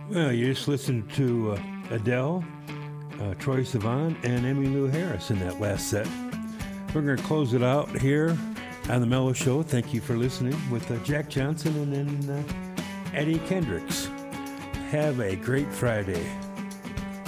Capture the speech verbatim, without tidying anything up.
Well, you just listened to uh, Adele, uh, Troye Sivan, and Emmylou Harris in that last set. We're going to close it out here on the Mellow Show. Thank you for listening with uh, Jack Johnson and then uh, Eddie Kendricks. Have a great Friday.